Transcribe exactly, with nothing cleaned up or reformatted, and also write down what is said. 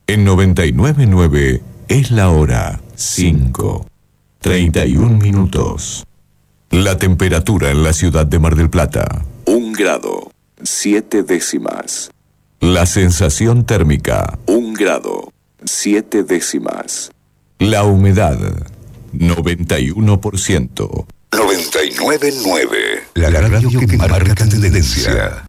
En noventa y nueve punto nueve es la hora cinco, treinta y un minutos. La temperatura en la ciudad de Mar del Plata, un grado, siete décimas. La sensación térmica, un grado, siete décimas. La humedad, noventa y uno por ciento. noventa y nueve punto nueve. La radio que marca tendencia.